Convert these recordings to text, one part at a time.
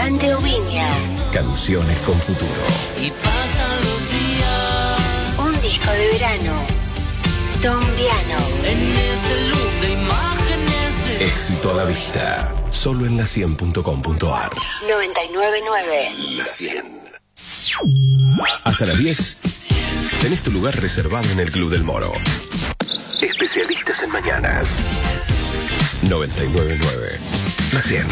Dante Oviña. Canciones con futuro. Y pasan los días. Un disco de verano. Tom Diano. En este loop de imágenes de... Éxito a la vista. Solo en la100.com.ar. 99.9. La 100. Hasta las 10. Tenés tu lugar reservado en el Club del Moro. Especialistas en mañanas. 99.9. La 100.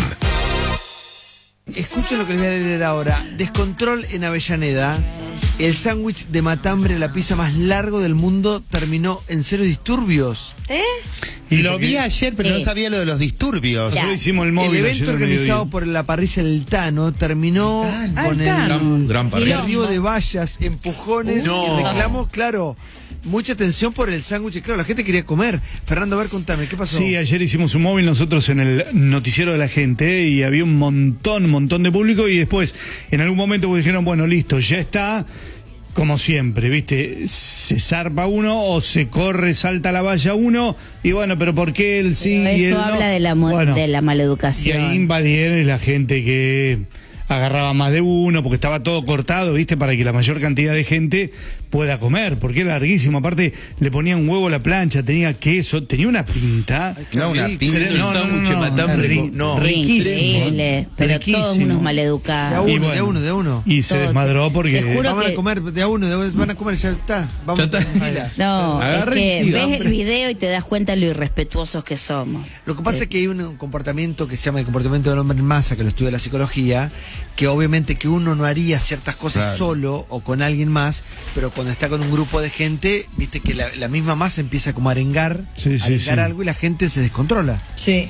Escuchen lo que les voy a leer ahora. Descontrol en Avellaneda. El sándwich de matambre, la pizza más largo del mundo, terminó en 0 disturbios. Y lo vi ayer, pero Sí. no sabía lo de los disturbios. Ya. Nosotros hicimos el El móvil. ayer evento al organizado mediodía. por la parrilla del Tano terminó con el Tano. Gran parrilla. derribo de vallas, empujones No. y reclamos, claro. Mucha atención por el sándwich, claro, la gente quería comer. Fernando, a ver, contame, ¿qué pasó? Sí, ayer hicimos un móvil nosotros en el noticiero de la gente y había un montón de público y después en algún momento pues dijeron, bueno, listo, ya está, como siempre, ¿viste? Se zarpa uno o se corre, salta la valla uno y bueno, pero ¿por qué él sí Pero y él eso no? habla de la, Bueno, de la y maleducación. ahí invadieron la gente que agarraba más de uno porque estaba todo cortado, ¿viste? Para que la mayor cantidad de gente pueda comer, porque era larguísimo. Aparte, le ponían huevo a la plancha, tenía queso, tenía una pinta. No, una pinta. El sándwich de matambre, no. Riquísimo. Increíble, pero todos Riquísimo. unos De a maleducados. Y uno, bueno, de uno. Y se Todo. desmadró porque... Te juro Vamos a que- comer de a uno, van a comer, ya está. Vamos Ya está. tranquila. No, Agarra es y que sí, ves hambre. el video y te das cuenta lo irrespetuosos que somos. Lo que pasa es que hay un comportamiento que se llama el comportamiento del hombre en masa, que lo estudia la psicología, que obviamente que uno no haría ciertas cosas Claro. solo o con alguien más, pero cuando está con un grupo de gente, viste que la misma masa empieza como a arengar, Sí, sí, sí. algo y la gente se descontrola. Sí.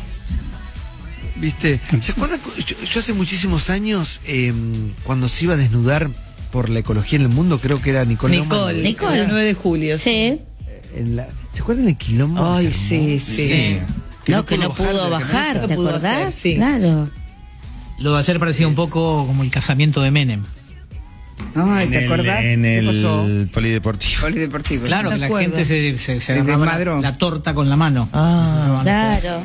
¿Viste? ¿Se acuerdan? Yo hace muchísimos años, cuando se iba a desnudar por la ecología en el mundo, creo que era Nicole. Nicole. El 9 de julio. Sí. ¿Se acuerdan del quilombo? Ay, que se armó? sí, sí. No, que no pudo de la bajar, No ¿te pudo acordás? hacer, sí. Claro. Lo de ayer parecía un poco como el casamiento de Menem. Ay, ¿te acordás? En ¿Qué pasó? el polideportivo. Polideportivo. Claro, Me que la acuerdo. gente se Se agarraba desmadró. la torta con la mano. Claro.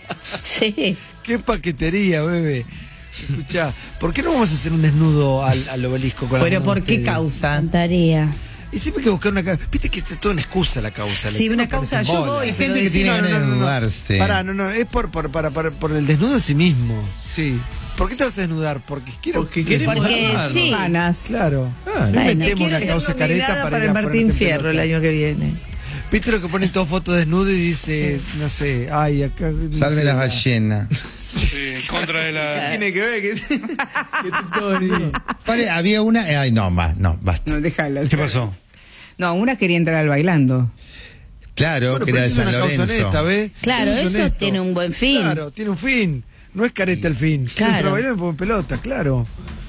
Sí. ¡Qué paquetería, bebé! Escuchá, ¿por qué no vamos a hacer un desnudo al obelisco con la Pero mano ¿por de qué ustedes? causa? Contaría. Y siempre hay que buscar una causa. Viste que es toda una excusa la causa. Sí, La una excusa causa. Yo desembola. voy, Hay pero gente que decime, tiene ganas de desnudarse. Pará, no, es por el desnudo en sí mismo. Sí. ¿Por qué te vas a desnudar? Porque quiero. Porque queremos Porque desnudarnos. sí. ganas. Claro. Bueno, Metemos Quiero una ser causa careta nominada para ir el a Martín ponerte Fierro el pelota. año que viene. ¿Viste lo que ponen todas fotos desnudo y dice, no sé, ay, acá. no Salve sé, las ballenas. En contra de la... Tiene que ver que todo desnudo. Vale, había una. Ay, no, más, no, basta. No, déjala. ¿Qué pasó? No, una quería entrar al bailando. Claro, Bueno, que pero era de eso es San una causa Lorenzo. honesta, ¿ves? Claro, es eso honesto. tiene un buen fin. Claro, tiene un fin. No es careta el fin. Claro. Quiero bailar por pelota, claro.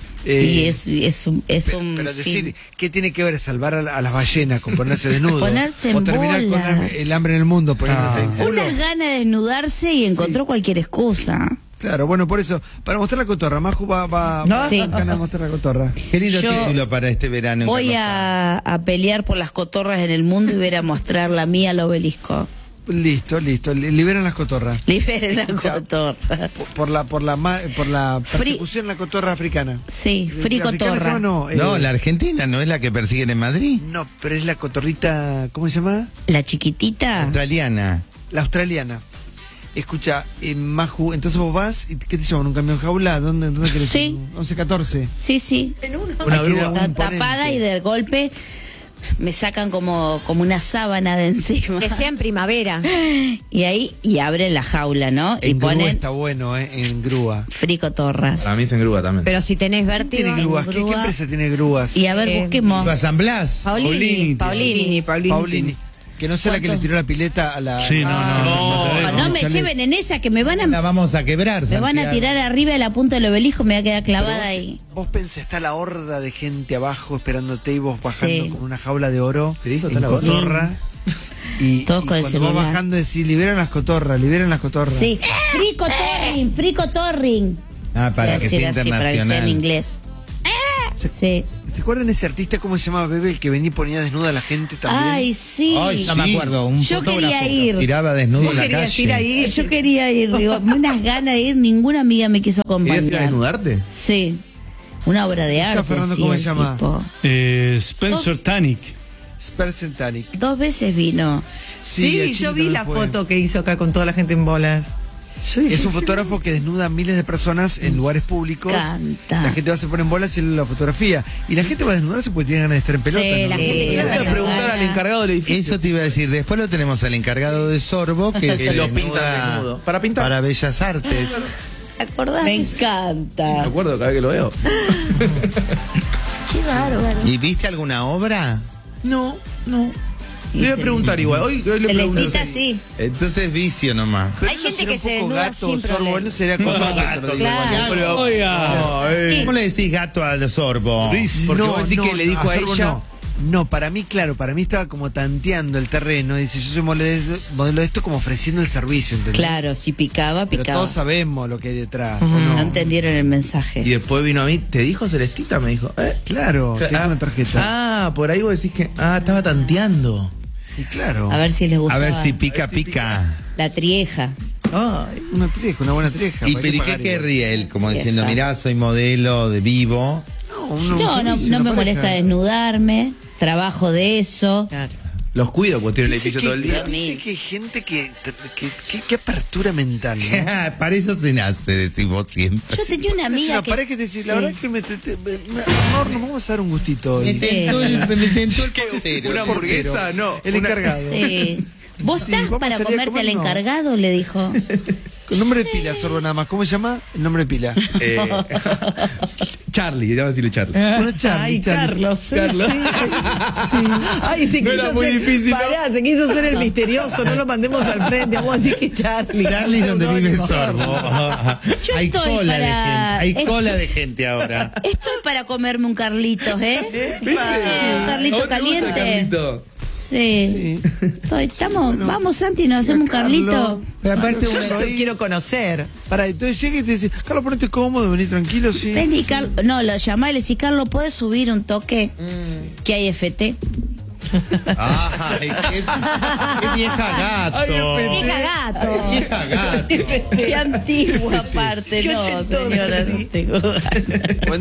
Y es un Pero decir, fin. ¿qué tiene que ver salvar a las ballenas con ponerse desnudo? Ponerse en o terminar bola. con el hambre en el mundo poniéndote en culo. Unas ganas de desnudarse y encontró cualquier excusa. Claro, bueno, por eso, para mostrar la cotorra, Maju va No. Sí. ganas de mostrar la cotorra. Qué lindo Yo título para este verano. en Voy Carlos a pelear por las cotorras en el mundo y voy a mostrar la mía al obelisco. Listo, liberan las cotorras. Liberen la cotorra. Por la persecución a la cotorra africana. Sí, free ¿La africana se cotorra. llama? No, No, la Argentina no es la que persiguen en Madrid. no, pero es la cotorrita, ¿cómo se llama? La chiquitita. Australiana. La australiana. Escucha, Maju, entonces vos vas y ¿qué te llaman? ¿Un camión jaula? ¿Dónde querés? Sí. 11-14. Sí. Una Ahí grúa está imponente. tapada y de golpe me sacan como una sábana de encima. Que sea en primavera. Y ahí, y abren la jaula, ¿no? Y En grúa ponen está bueno, en grúa. free cotorras. Para mí se engrúa también. Pero si tenés ¿Quién tiene vértigo. grúas? ¿Qué grúa. empresa tiene grúas? Y a ver, busquemos. ¿Lo San Blas? Paulini. Paulini. Que no sea la que le tiró la pileta a la... Sí, No me lleven en esa que me van La a vamos a quebrar. me van a Santiago. tirar arriba de la punta del obelisco, me va a quedar Pero clavada ahí. vos pensás, está la horda de gente abajo esperándote y vos bajando Sí. con una jaula de oro ¿Te dijo en está la horda? cotorra. Y, Todos y con el cuando vas celular. bajando decís, liberen las cotorras. Sí, free cotorring, free cotorring. Ah, para Voy a que sea decir así, para que sea en internacional. inglés. Sí. ¿Se acuerdan de ese artista, cómo se llamaba, Bebe, el que venía y ponía desnuda a la gente también? Ay, sí. Ay, No me sí. acuerdo. Un Yo fotógrafo. quería ir. Tiraba desnudo en la querías ir calle. ahí. Yo quería ir, digo, unas ganas de ir, ninguna amiga me quiso ¿Querías ir a acompañar. desnudarte? Sí. Una obra de arte. Fernando, sí, ¿cómo el se llama? tipo. Spencer Tunick. Spencer Tunick. 2 veces vino. Sí, el yo chico vi no la fue. foto que hizo acá con toda la gente en bolas. Sí. Es un fotógrafo que desnuda a miles de personas en lugares públicos. Canta. La gente va, se pone en bolas y él la fotografía. Y la gente va a desnudarse porque tiene ganas de estar en pelota. Sí, ¿no? la gente Voy a tiene preguntar ganas. al encargado del edificio. Eso te iba a decir. Después lo tenemos al encargado de Sorbo que Que se lo desnuda pinta desnudo. Para pintar. Para Bellas Artes. ¿Acordás? Me Me encanta. acuerdo cada vez que lo veo. Qué bárbaro. ¿Y viste alguna obra? No. Le voy a preguntar igual. Hoy le pregunto. Celestita sí. Entonces vicio nomás. Pero Hay no gente sería que un se poco desnuda gato, sin Sorbo, problema. no sería como Gato, Claro. Oiga. ¿Cómo le decís gato a Sorbo? Porque vos decís que le dijo a Sorbo ella. no. No, para mí, claro, para mí estaba como tanteando el terreno. Dice, yo soy modelo de esto como ofreciendo el servicio, ¿entendés? Claro, si picaba, Pero picaba. todos sabemos lo que hay detrás. ¿o No no? entendieron el mensaje. Y después vino a mí. ¿Te dijo Celestita? Me dijo. Claro, tiene una tarjeta. Ah, por ahí vos decís que. Ah, estaba tanteando. Y claro, A ver si les A gustaba. ver si pica. La trieja. Ay. una trieja, una buena trieja. ¿Y ¿para pero ¿y qué pagar igual? querría él? Como Ya diciendo, está. mirá, soy modelo de vivo. No me molesta desnudarme. Trabajo de eso. Los cuido porque tiene el Dice edificio que, todo el día. dice que hay gente que apertura mental, ¿no? Para eso se nace, decís vos siempre. Yo tenía una Es amiga una que... pareja que te dice, la Sí. verdad es que amor, nos vamos a dar un gustito hoy. Me tentó el portero. Una hamburguesa, no. El encargado. Sí. ¿Vos Sí, estás vamos para a salir a comerte al comer, no. encargado? Le dijo. Con nombre de pila, Sorbo, nada más. ¿Cómo se llama? El nombre de pila. Charlie, ya a decirle Charlie. Bueno, Charlie, Ay, Charlie. Carlos. Ay, se No quiso era muy ser, difícil, ¿no? pará, se quiso ser el misterioso, no lo mandemos al frente, vamos a decir que Charlie. Charlie es donde vive Sorbo. Yo Hay estoy cola de para- gente. Hay cola de gente ahora. Estoy para comerme un Carlitos, ¿eh? Un Carlito ¿A vos te gusta, caliente. Carlito? Sí. Vamos, Santi, nos hacemos un Carlito. Pero aparte Yo uno ya lo quiero conocer. Pará, entonces llega y te dice, Carlos, ponete cómodo, vení tranquilo, sí. Vení, no, lo llamá y le decís, Carlos, ¿puedes subir un toque? Que hay FT. Ay, qué vieja gato. Vieja gato. Vieja gato. Qué antigua aparte, Qué no, ochentosa. señora. No tengo ganas. Buen